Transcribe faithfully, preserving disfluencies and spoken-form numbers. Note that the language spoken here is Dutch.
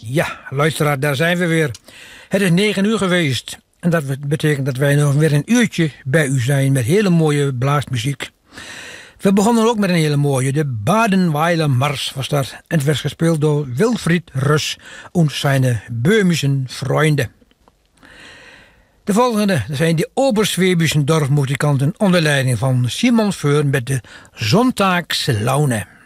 Ja, luisteraar, daar zijn we weer. Het is negen uur geweest. En dat betekent dat wij nog weer een uurtje bij u zijn met hele mooie blaasmuziek. We begonnen ook met een hele mooie. De Badenweiler Mars was dat. En het werd gespeeld door Wilfried Russ en zijn Böhmischen Freunde. De volgende zijn de Oberschwäbischen Dorfmuzikanten onder leiding van Simon Föhr met de Sonntagslaune.